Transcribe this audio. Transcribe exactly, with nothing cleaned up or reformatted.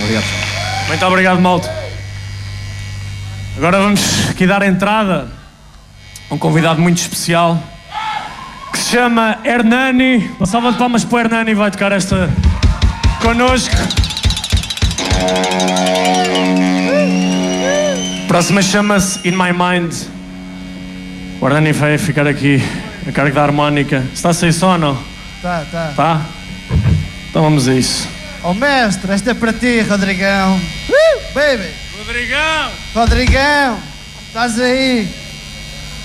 Obrigado. Muito obrigado, malta. Agora vamos aqui dar entrada a um convidado muito especial que se chama Hernani. Uma salva de palmas para o Hernani, vai tocar esta connosco. A próxima chama-se In My Mind. O Hernani vai ficar aqui a cargo da harmónica. Está a sair só ou não? Tá, tá. Tá? Então vamos a isso. Oh mestre, esta é para ti, Rodrigão. Uh, baby! Rodrigão! Rodrigão! Estás aí?